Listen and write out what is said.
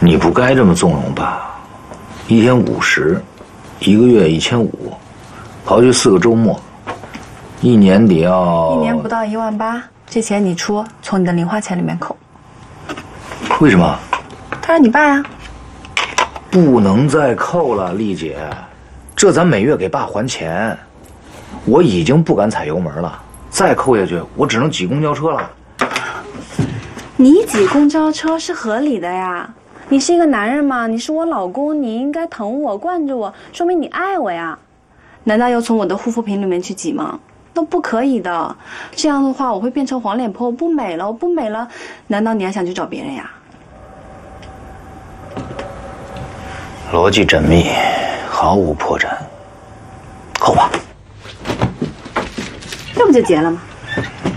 你不该这么纵容爸，一天50，一个月1500，刨去4个周末，一年得要 1年不到18000，这钱你出，从你的零花钱里面扣。 为什么？ 他是你爸呀。 不能再扣了，丽姐，这咱每月给爸还钱，我已经不敢踩油门了，再扣下去，我只能挤公交车了。 你挤公交车是合理的呀，你是一个男人嘛，你是我老公，你应该疼我、惯着我，说明你爱我呀。难道要从我的护肤品里面去挤吗？那不可以的，这样的话我会变成黄脸婆，我不美了，我不美了，难道你还想去找别人呀？ 逻辑缜密，毫无破绽，扣吧。 这不就结了吗？